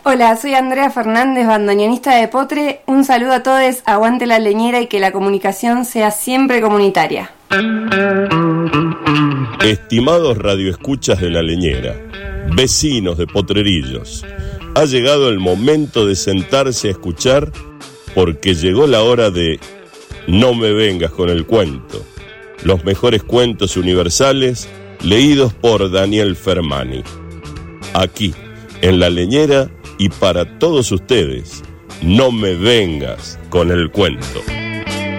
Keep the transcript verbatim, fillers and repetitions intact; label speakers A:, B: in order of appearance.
A: Hola, soy Andrea Fernández, bandoneonista de Potre. Un saludo a todos, aguante la leñera y que la comunicación sea siempre comunitaria.
B: Estimados radioescuchas de La Leñera, vecinos de Potrerillos, ha llegado el momento de sentarse a escuchar porque llegó la hora de No me vengas con el cuento, los mejores cuentos universales leídos por Daniel Fermani. Aquí, en La Leñera y para todos ustedes, no me vengas con el cuento.